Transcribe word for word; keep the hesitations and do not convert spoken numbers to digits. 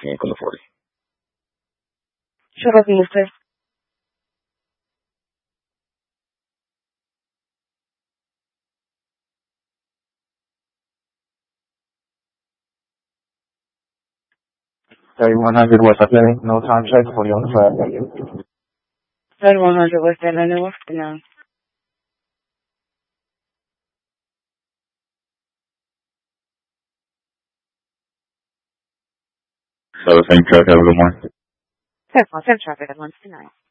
Yankee on the forty. Shuttle V, please. thirty-one hundred West Atlantic, no time check, forty on the flag. thirty-one hundred West Atlantic, what's the now? So the same truck, have a good morning. ten, ten traffic at one tonight.